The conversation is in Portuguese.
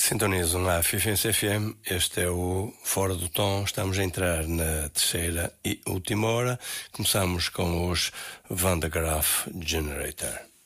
Sintonizam a Fifense FM, este é o Fora do Tom, estamos a entrar na terceira e última hora, começamos com os Van de Graaff Generator.